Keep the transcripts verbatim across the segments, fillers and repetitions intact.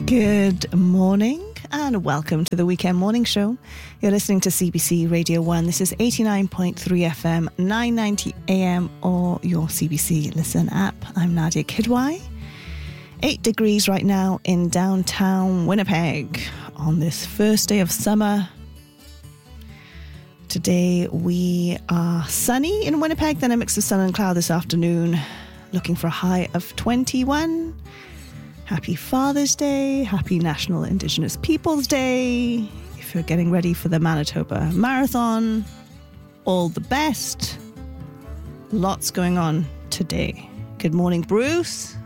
Good morning and welcome to the Weekend Morning Show. You're listening to C B C Radio one. This is eighty-nine point three F M, nine ninety A M or your C B C Listen app. I'm Nadia Kidwai. Eight degrees right now in downtown Winnipeg on this first day of summer. Today we are sunny in Winnipeg, then a mix of sun and cloud this afternoon. Looking for a high of twenty-one. Happy Father's Day, happy National Indigenous Peoples Day. If you're getting ready for the Manitoba Marathon, all the best. Lots going on today. Good morning, Bruce.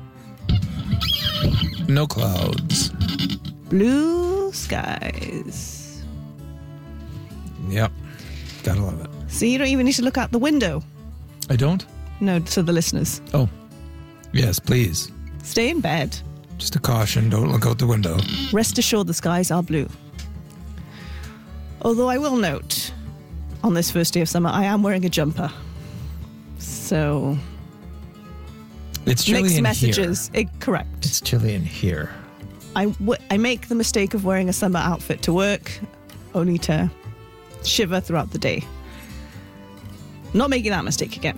No clouds. Blue skies. Yep, gotta love it. So you don't even need to look out the window. I don't? No, to the listeners. Oh, yes, please. Stay in bed. Just a caution, don't look out the window. Rest assured the skies are blue. Although I will note, on this first day of summer, I am wearing a jumper. So, it's chilly mixed in messages. here. It, correct. It's chilly in here. I, w- I make the mistake of wearing a summer outfit to work, only to shiver throughout the day. Not making that mistake again.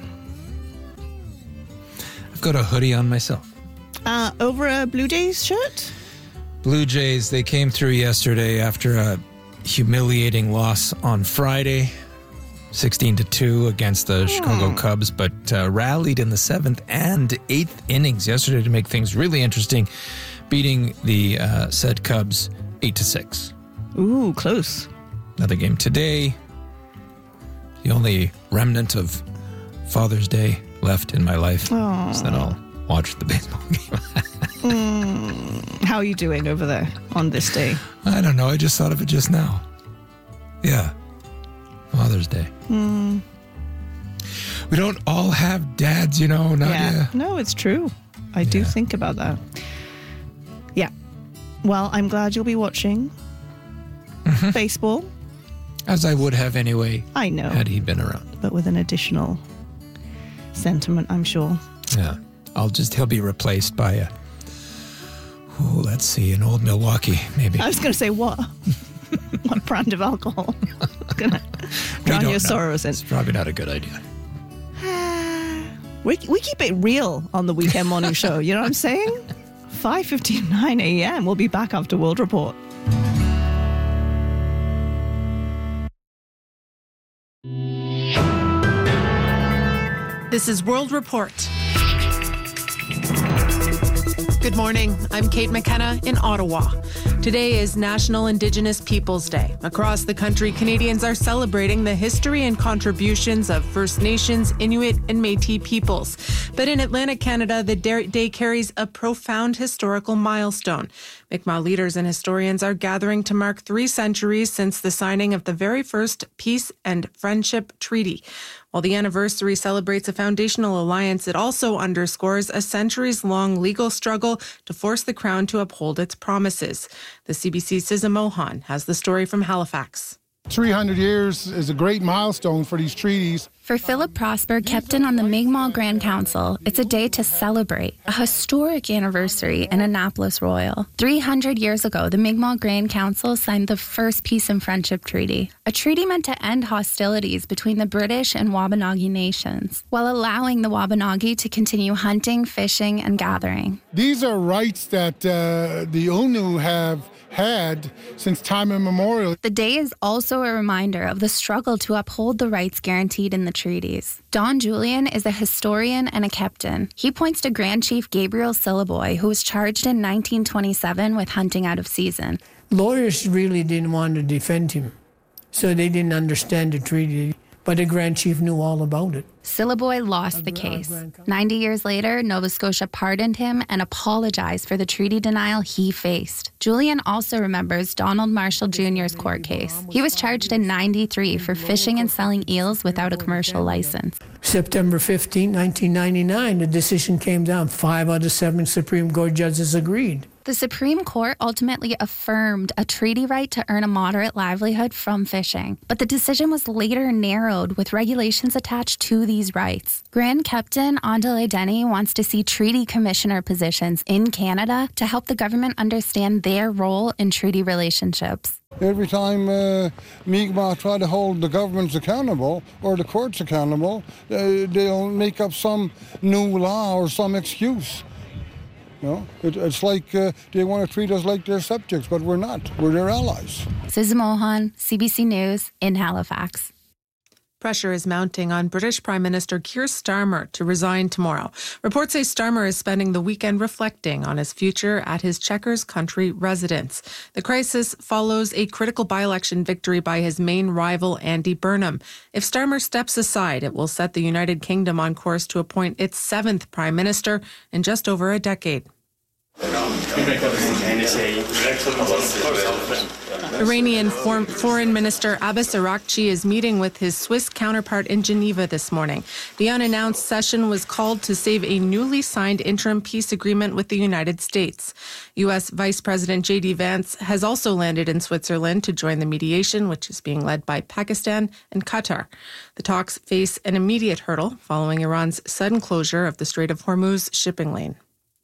I've got a hoodie on myself. Uh, over a Blue Jays shirt? Blue Jays, they came through yesterday after a humiliating loss on Friday, sixteen to two against the hmm. Chicago Cubs, but uh, rallied in the seventh and eighth innings yesterday to make things really interesting, beating the uh, said Cubs eight to six. Ooh, close. Another game today. The only remnant of Father's Day left in my life Aww. is that I'll watch the baseball game. mm, how are you doing over there on this day? I don't know. I just thought of it just now. Yeah. Father's Day. Mm. We don't all have dads, you know, Nadia. Yeah. No, it's true. I yeah. do think about that. Yeah. Well, I'm glad you'll be watching mm-hmm. baseball. As I would have anyway. I know. Had he been around. But with an additional sentiment, I'm sure. Yeah. I'll just, he'll be replaced by a, oh, let's see, an old Milwaukee, maybe. I was going to say, what? What brand of alcohol? Going to drown your know. sorrows in. It's probably not a good idea. we, we keep it real on the Weekend Morning Show, you know what I'm saying? five fifty-nine A M We'll be back after World Report. This is World Report. Good morning. I'm Kate McKenna in Ottawa. Today is National Indigenous Peoples Day. Across the country, Canadians are celebrating the history and contributions of First Nations, Inuit, and Métis peoples. But in Atlantic Canada, the day carries a profound historical milestone. Mi'kmaq leaders and historians are gathering to mark three centuries since the signing of the very first Peace and Friendship Treaty. While the anniversary celebrates a foundational alliance, it also underscores a centuries-long legal struggle to force the Crown to uphold its promises. The C B C's Siza Mohan has the story from Halifax. three hundred years is a great milestone for these treaties. For Philip Prosper, captain on the Mi'kmaq Grand Council, it's a day to celebrate, a historic anniversary in Annapolis Royal. three hundred years ago, the Mi'kmaq Grand Council signed the first Peace and Friendship Treaty, a treaty meant to end hostilities between the British and Wabanagi nations, while allowing the Wabanagi to continue hunting, fishing, and gathering. These are rights that uh, the Unu have had since time immemorial. The day is also a reminder of the struggle to uphold the rights guaranteed in the treaties. Don Julian is a historian and a captain. He points to Grand Chief Gabriel Syliboy, who was charged in nineteen twenty-seven with hunting out of season. Lawyers really didn't want to defend him, so they didn't understand the treaty. But the Grand Chief knew all about it. Syliboy lost the case. ninety years later, Nova Scotia pardoned him and apologized for the treaty denial he faced. Julian also remembers Donald Marshall Junior's court case. He was charged in ninety-three for fishing and selling eels without a commercial license. September fifteenth, nineteen ninety-nine, the decision came down. Five out of seven Supreme Court judges agreed. The Supreme Court ultimately affirmed a treaty right to earn a moderate livelihood from fishing, but the decision was later narrowed with regulations attached to these rights. Grand Captain Andale Denny wants to see treaty commissioner positions in Canada to help the government understand their role in treaty relationships. Every time uh, Mi'kmaq try to hold the governments accountable or the courts accountable, they, they'll make up some new law or some excuse. You know, it, it's like uh, they want to treat us like their subjects, but we're not. We're their allies. Susan Mohan, C B C News in Halifax. Pressure is mounting on British Prime Minister Keir Starmer to resign tomorrow. Reports say Starmer is spending the weekend reflecting on his future at his Chequers country residence. The crisis follows a critical by-election victory by his main rival, Andy Burnham. If Starmer steps aside, it will set the United Kingdom on course to appoint its seventh Prime Minister in just over a decade. Iranian for- Foreign Minister Abbas Araghchi is meeting with his Swiss counterpart in Geneva this morning. The unannounced session was called to save a newly signed interim peace agreement with the United States. U S Vice President J D Vance has also landed in Switzerland to join the mediation, which is being led by Pakistan and Qatar. The talks face an immediate hurdle following Iran's sudden closure of the Strait of Hormuz shipping lane.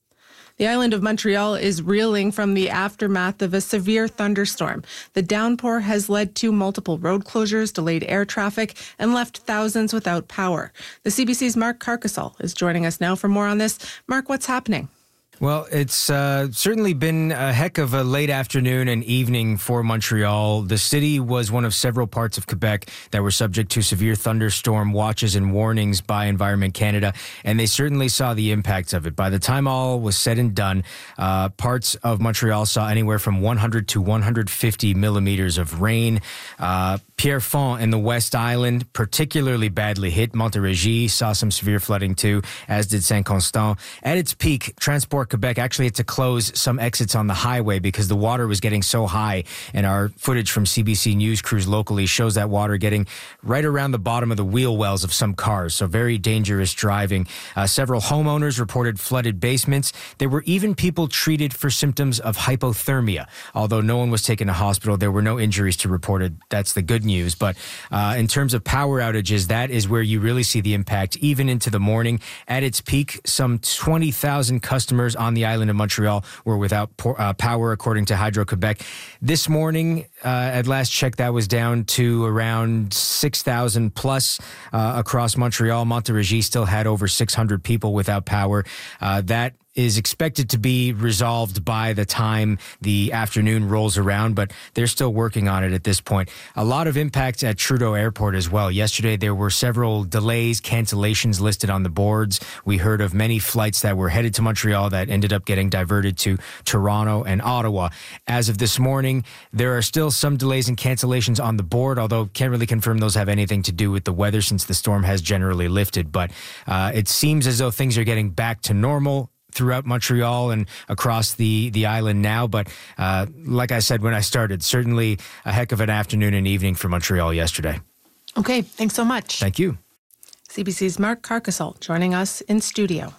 The island of Montreal is reeling from the aftermath of a severe thunderstorm. The downpour has led to multiple road closures, delayed air traffic, and left thousands without power. The C B C's Mark Carcasol is joining us now for more on this. Mark, what's happening? Well, it's uh, certainly been a heck of a late afternoon and evening for Montreal. The city was one of several parts of Quebec that were subject to severe thunderstorm watches and warnings by Environment Canada, and they certainly saw the impacts of it. By the time all was said and done, uh, parts of Montreal saw anywhere from one hundred to one hundred fifty millimeters of rain. Uh, Pierrefonds and the West Island, particularly badly hit. Montérégie saw some severe flooding too, as did Saint-Constant. At its peak, Transport Quebec actually had to close some exits on the highway because the water was getting so high, and our footage from C B C News crews locally shows that water getting right around the bottom of the wheel wells of some cars, so very dangerous driving. Uh, several homeowners reported flooded basements. There were even people treated for symptoms of hypothermia. Although no one was taken to hospital, there were no injuries to reported. That's the good news. But uh, in terms of power outages, that is where you really see the impact, even into the morning. At its peak, some twenty thousand customers on the island of Montreal were without uh, power, according to Hydro-Quebec. This morning, uh, at last check, that was down to around six thousand plus uh, across Montreal. Montérégie still had over six hundred people without power. Uh, that is expected to be resolved by the time the afternoon rolls around, but they're still working on it at this point. A lot of impact at Trudeau Airport as well. Yesterday, there were several delays, cancellations listed on the boards. We heard of many flights that were headed to Montreal that ended up getting diverted to Toronto and Ottawa. As of this morning, there are still some delays and cancellations on the board, although can't really confirm those have anything to do with the weather since the storm has generally lifted. But uh, it seems as though things are getting back to normal throughout Montreal and across the, the island now. But uh, like I said when I started, certainly a heck of an afternoon and evening for Montreal yesterday. Okay, thanks so much. Thank you. C B C's Mark Carcasol joining us in studio.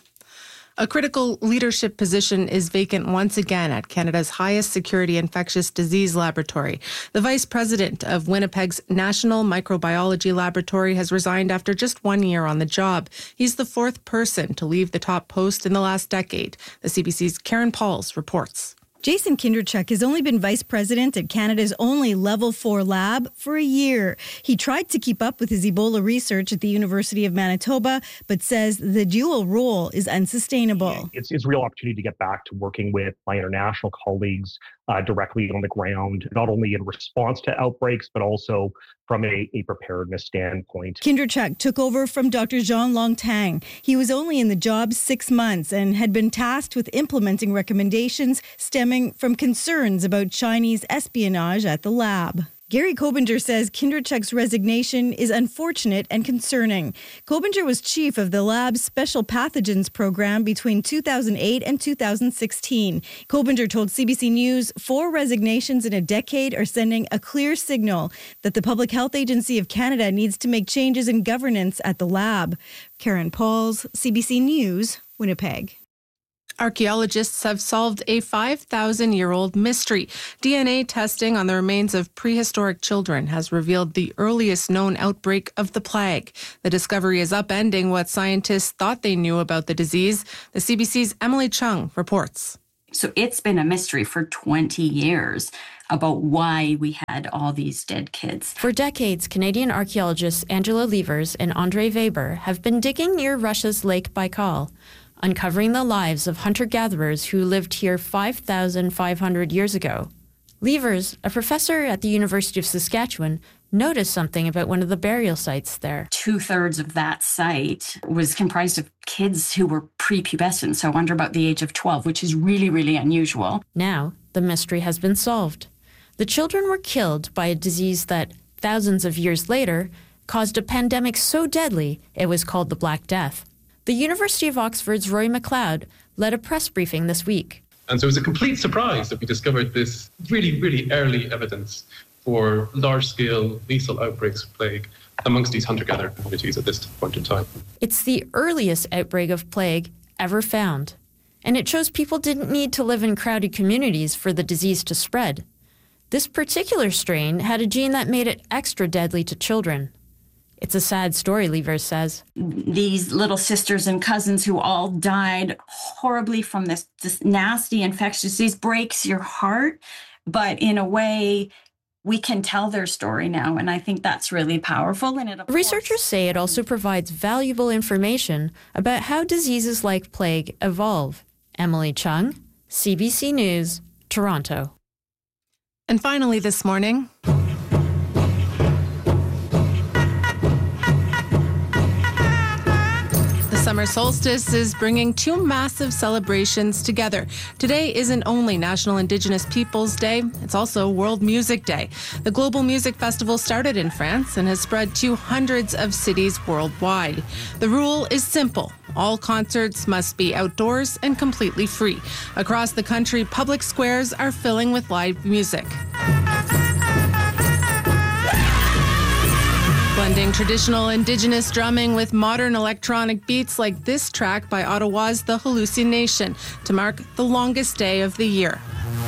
A critical leadership position is vacant once again at Canada's highest security infectious disease laboratory. The vice president of Winnipeg's National Microbiology Laboratory has resigned after just one year on the job. He's the fourth person to leave the top post in the last decade. The C B C's Karen Pauls reports. Jason Kinderchuk has only been vice president at Canada's only level four lab for a year. He tried to keep up with his Ebola research at the University of Manitoba, but says the dual role is unsustainable. It's, it's a real opportunity to get back to working with my international colleagues uh, directly on the ground, not only in response to outbreaks, but also from a, a preparedness standpoint. Kinderchuk took over from Doctor Jean Longtang. He was only in the job six months and had been tasked with implementing recommendations stemming from concerns about Chinese espionage at the lab. Gary Kobinger says Kinderchuk's resignation is unfortunate and concerning. Kobinger was chief of the lab's special pathogens program between two thousand eight and two thousand sixteen. Kobinger told C B C News four resignations in a decade are sending a clear signal that the Public Health Agency of Canada needs to make changes in governance at the lab. Karen Pauls, C B C News, Winnipeg. Archaeologists have solved a five thousand year old mystery. D N A testing on the remains of prehistoric children has revealed the earliest known outbreak of the plague. The discovery is upending what scientists thought they knew about the disease. The C B C's Emily Chung reports. So it's been a mystery for twenty years about why we had all these dead kids. For decades, Canadian archaeologists Angela Levers and Andre Weber have been digging near Russia's Lake Baikal, uncovering the lives of hunter-gatherers who lived here five thousand five hundred years ago. Levers, a professor at the University of Saskatchewan, noticed something about one of the burial sites there. Two-thirds of that site was comprised of kids who were prepubescent, so under about the age of twelve, which is really, really unusual. Now, the mystery has been solved. The children were killed by a disease that, thousands of years later, caused a pandemic so deadly it was called the Black Death. The University of Oxford's Rory McLeod led a press briefing this week. And so it was a complete surprise that we discovered this really, really early evidence for large-scale lethal outbreaks of plague amongst these hunter-gatherer communities at this point in time. It's the earliest outbreak of plague ever found, and it shows people didn't need to live in crowded communities for the disease to spread. This particular strain had a gene that made it extra deadly to children. It's a sad story, Levers says. These little sisters and cousins who all died horribly from this, this nasty infectious disease breaks your heart, but in a way, we can tell their story now, and I think that's really powerful. And it, researchers say it also provides valuable information about how diseases like plague evolve. Emily Chung, C B C News, Toronto. And finally this morning, summer solstice is bringing two massive celebrations together. Today isn't only National Indigenous Peoples Day, it's also World Music Day. The global music festival started in France and has spread to hundreds of cities worldwide. The rule is simple. All concerts must be outdoors and completely free. Across the country, public squares are filling with live music. Blending traditional Indigenous drumming with modern electronic beats like this track by Ottawa's The Hallucination to mark the longest day of the year.